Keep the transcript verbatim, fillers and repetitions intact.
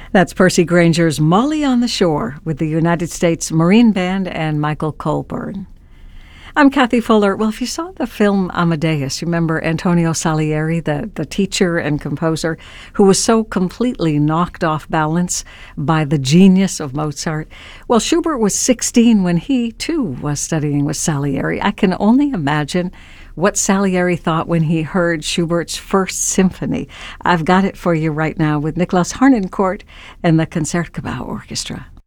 That's Percy Granger's Molly on the Shore with the United States Marine Band and Michael Colburn. I'm Kathy Fuller. Well, if you saw the film Amadeus, you remember Antonio Salieri, the, the teacher and composer who was so completely knocked off balance by the genius of Mozart. Well, Schubert was sixteen when he, too, was studying with Salieri. I can only imagine what Salieri thought when he heard Schubert's First Symphony. I've got it for you right now with Nicholas Harnoncourt and the Concertgebouw Orchestra.